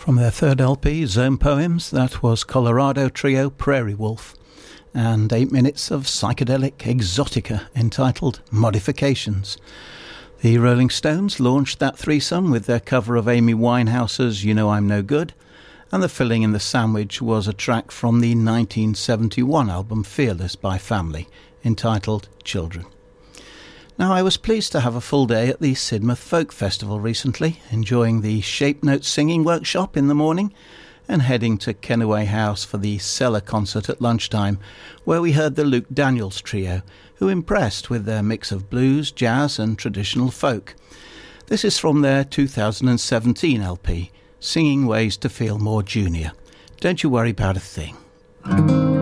From their third LP, Zone Poems, that was Colorado trio Prairie Wolf, and 8 minutes of psychedelic exotica entitled Modifications. The Rolling Stones launched that threesome with their cover of Amy Winehouse's You Know I'm No Good, and the filling in the sandwich was a track from the 1971 album Fearless by Family, entitled Children. Now, I was pleased to have a full day at the Sidmouth Folk Festival recently, enjoying the Shape Note singing workshop in the morning and heading to Kenaway House for the Cellar concert at lunchtime, where we heard the Luke Daniels Trio, who impressed with their mix of blues, jazz and traditional folk. This is from their 2017 LP, Singing Ways to Feel More Junior. Don't you worry about a thing.